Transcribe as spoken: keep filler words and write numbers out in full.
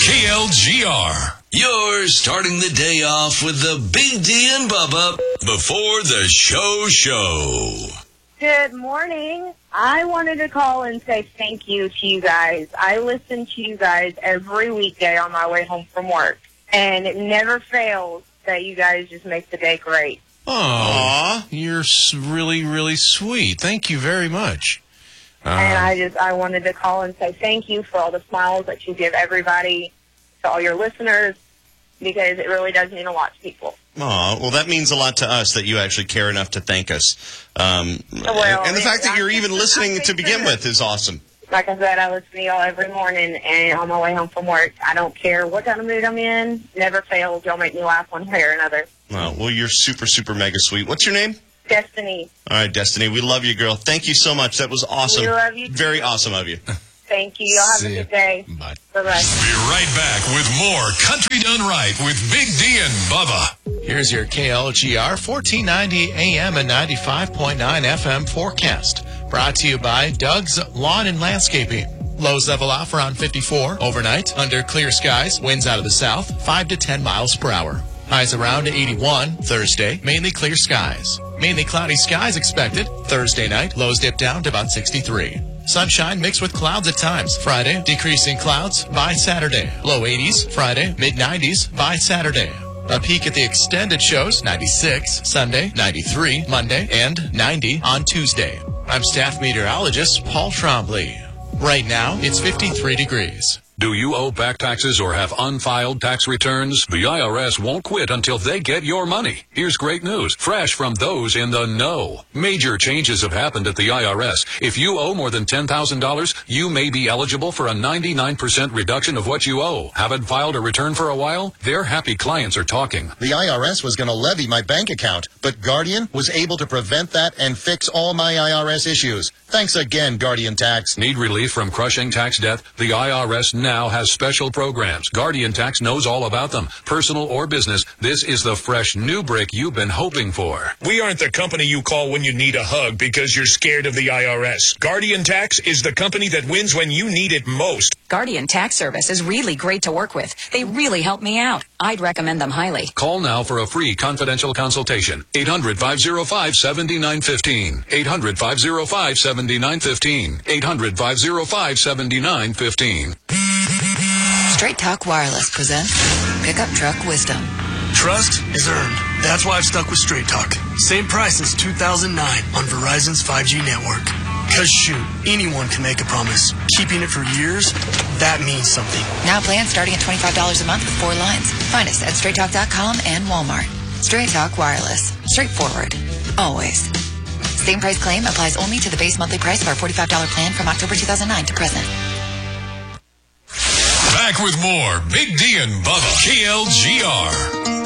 K L G R. You're starting the day off with the Big D and Bubba before the show show. Good morning. I wanted to call and say thank you to you guys. I listen to you guys every weekday on my way home from work, and it never fails that you guys just make the day great. Aw, you're really, really sweet. Thank you very much. Uh, and I just, I wanted to call and say thank you for all the smiles that you give everybody, to all your listeners, because it really does mean a lot to people. Aw, well, that means a lot to us that you actually care enough to thank us. Um, well, and the fact that you're even listening to begin sure. with is awesome. Like I said, I listen to y'all every morning, and on my way home from work, I don't care what kind of mood I'm in. Never fails. Y'all make me laugh one way or another. Well, well, you're super, super mega sweet. What's your name? Destiny. All right, Destiny. We love you, girl. Thank you so much. That was awesome. We love you too. Very awesome of you. Thank you. Y'all have See a ya. good day. Bye. Bye-bye. Be right back with more Country Done Right with Big D and Bubba. Here's your K L G R fourteen ninety A M and ninety-five point nine F M forecast. Brought to you by Doug's Lawn and Landscaping. Lows level off around fifty-four. Overnight, under clear skies, winds out of the south, five to ten miles per hour. Highs around eighty-one. Thursday, mainly clear skies. Mainly cloudy skies expected. Thursday night, lows dip down to about sixty-three. Sunshine mixed with clouds at times. Friday, decreasing clouds by Saturday. Low eighties. Friday, mid nineties by Saturday. A peek at the extended shows, ninety-six. Sunday, ninety-three. Monday, and ninety on Tuesday. I'm staff meteorologist Paul Trombley. Right now, it's fifty-three degrees. Do you owe back taxes or have unfiled tax returns? The I R S won't quit until they get your money. Here's great news, fresh from those in the know. Major changes have happened at the I R S. If you owe more than ten thousand dollars, you may be eligible for a ninety-nine percent reduction of what you owe. Haven't filed a return for a while? Their happy clients are talking. The I R S was going to levy my bank account, but Guardian was able to prevent that and fix all my I R S issues. Thanks again, Guardian Tax. Need relief from crushing tax debt? The I R S now has special programs. Guardian Tax knows all about them. Personal or business, this is the fresh new brick you've been hoping for. We aren't the company you call when you need a hug because you're scared of the I R S. Guardian Tax is the company that wins when you need it most. Guardian Tax Service is really great to work with. They really help me out. I'd recommend them highly. Call now for a free confidential consultation. eight hundred, five oh five, seven nine one five. eight hundred, five oh five, seven nine one five. eight hundred, five oh five, seven nine one five. Straight Talk Wireless presents Pickup Truck Wisdom. Trust is earned. That's why I've stuck with Straight Talk. Same price since two thousand nine on Verizon's five G network. Cause shoot, anyone can make a promise. Keeping it for years, that means something. Now plans starting at twenty-five dollars a month with four lines. Find us at straight talk dot com and Walmart. Straight Talk Wireless. Straightforward. Always. Same price claim applies only to the base monthly price of our forty-five dollars plan from October two thousand nine to present. Back with more Big D and Bubba. K L G R.